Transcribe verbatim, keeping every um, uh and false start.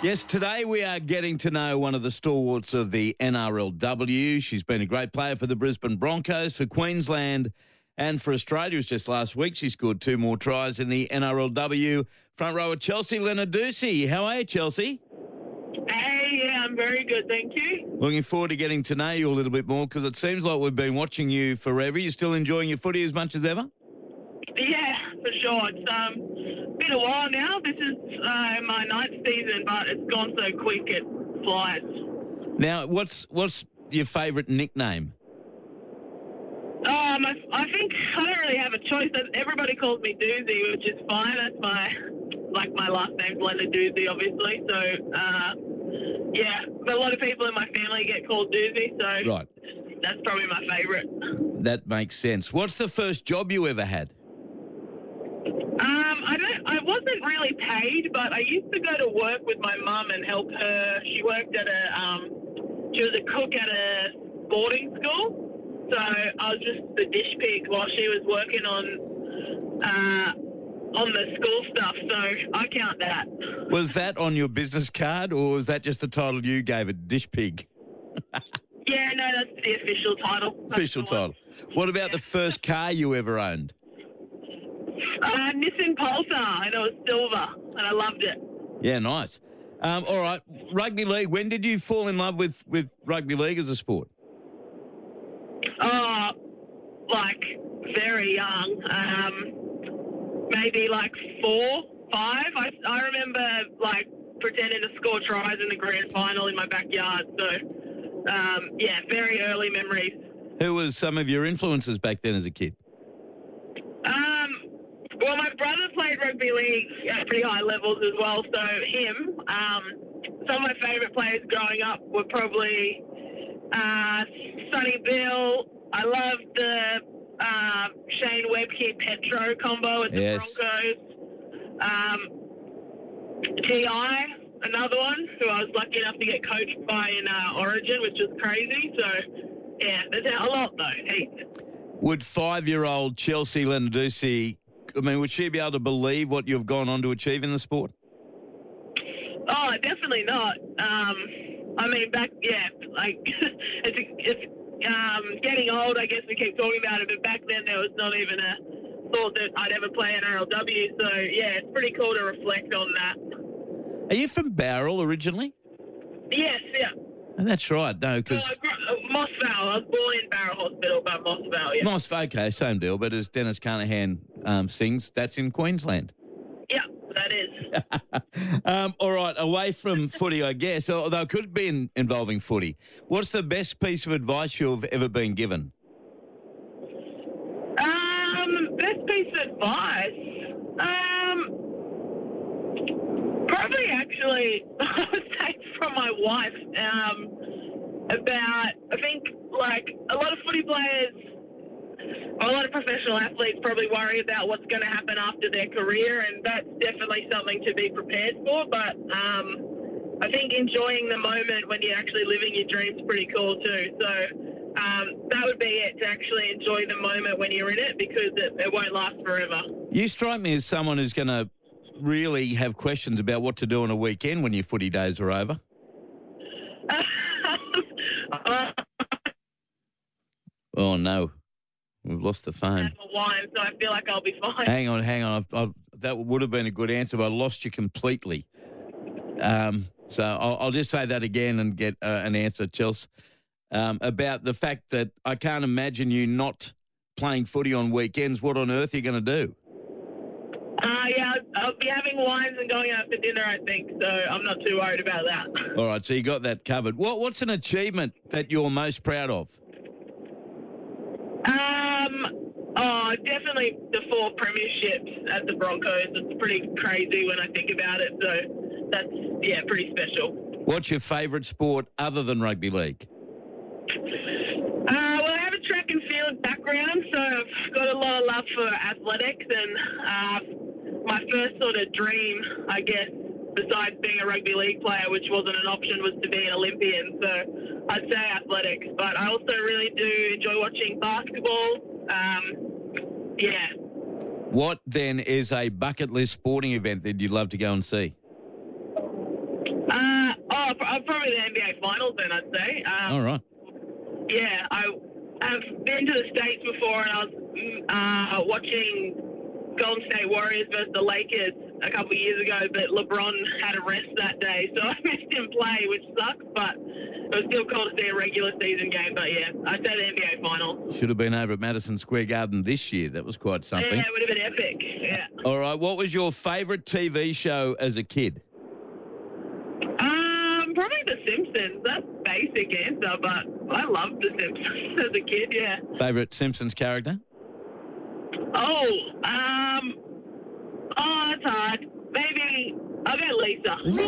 Yes, today we are getting to know one of the stalwarts of the N R L W. She's been a great player for the Brisbane Broncos, for Queensland and for Australia. It was just last week she scored two more tries in the N R L W. Front rower Chelsea Lenarduzzi. How are you, Chelsea? Hey, yeah, I'm very good, thank you. Looking forward to getting to know you a little bit more because it seems like we've been watching you forever. You still enjoying your footy as much as ever? Yeah, for sure. It's um, been a while now. This is uh, my ninth season, but it's gone so quick it flies. Now, what's what's your favourite nickname? Um, I, I think I don't really have a choice. Everybody calls me Doozy, which is fine. That's my, like my last name's Lenarduzzi, obviously. So, uh, yeah, but a lot of people in my family get called Doozy, so Right. That's probably my favourite. That makes sense. What's the first job you ever had? Um, I don't. I wasn't really paid, but I used to go to work with my mum and help her. She worked at a. Um, she was a cook at a boarding school, so I was just the dish pig while she was working on, uh, on the school stuff. So I count that. Was that on your business card, or was that just the title you gave it, dish pig? Yeah, no, that's the official title. That's Official the one. title. What about the first car you ever owned? Uh, Nissan Pulsar, and it was silver, and I loved it. Yeah, nice. Um, all right, rugby league. When did you fall in love with, with rugby league as a sport? Oh, like very young. Um, maybe like four, five. I, I remember like pretending to score tries in the grand final in my backyard. So, um, yeah, very early memories. Who was some of your influences back then as a kid? Um, well, my brother played rugby league at pretty high levels as well. So him. Um, some of my favourite players growing up were probably uh, Sonny Bill. I loved the uh, Shane Webke Petro combo at the Yes. Broncos. Um, T I, another one who I was lucky enough to get coached by in uh, Origin, which was crazy. So, yeah, there's a lot though. Heaps. Would five-year-old Chelsea Lenarduzzi, I mean, would she be able to believe what you've gone on to achieve in the sport? Oh, definitely not. Um, I mean, back, yeah, like, it's, it's um, getting old, I guess we keep talking about it, but back then there was not even a thought that I'd ever play N R L W, so, yeah, it's pretty cool to reflect on that. Are you from Bowral originally? Yes, yeah. And that's right, no, because... Uh, Moss Vale. I was born in Barrow Hospital, but Moss Vale, yeah. Moss, okay, same deal, but as Dennis Carnahan um, sings, that's in Queensland. Yeah, that is. um, all right, away from footy, I guess, although it could be in, involving footy. What's the best piece of advice you've ever been given? Um, best piece of advice? Um, probably actually, I would say from my wife, um, about, I think, like, a lot of footy players, a lot of professional athletes probably worry about what's going to happen after their career, and that's definitely something to be prepared for, but um, I think enjoying the moment when you're actually living your dreams is pretty cool too. So um, that would be it, to actually enjoy the moment when you're in it, because it, it won't last forever. You strike me as someone who's going to really have questions about what to do on a weekend when your footy days are over. uh, Oh, no. We've lost the phone. have a wine, so I feel like I'll be fine. Hang on, hang on. I've, I've, that would have been a good answer, but I lost you completely. Um, so I'll, I'll just say that again and get uh, an answer, Chelsea, um, about the fact that I can't imagine you not playing footy on weekends. What on earth are you going to do? Uh, yeah, I'll, I'll be having wines and going out for dinner, I think, so I'm not too worried about that. All right, so you got that covered. What, what's an achievement that you're most proud of? Um, oh, definitely the four premierships at the Broncos. It's pretty crazy when I think about it, so that's, yeah, pretty special. What's your favourite sport other than rugby league? Uh, well, I have a track and field background, so I've got a lot of love for athletics, and uh, my first sort of dream, I guess, besides being a rugby league player, which wasn't an option, was to be an Olympian. So I'd say athletics, but I also really do enjoy watching basketball. Um, yeah. What then is a bucket list sporting event that you'd love to go and see? Uh, Oh, pr- probably the N B A Finals then, I'd say. Um, All right. Yeah, I have been to the States before, and I was mm, uh, watching Golden State Warriors versus the Lakers a couple of years ago, but LeBron had a rest that day, so I missed him play, which sucks, but it was still cool to see a regular season game. But yeah, I'd say the N B A Finals. Should have been over at Madison Square Garden this year. That was quite something. Yeah, it would have been epic. Yeah. All right. What was your favourite T V show as a kid? Um, probably The Simpsons. That's a basic answer, but I loved The Simpsons as a kid. Yeah. Favourite Simpsons character? Oh, um, oh, that's hard. Maybe I'll go Lisa.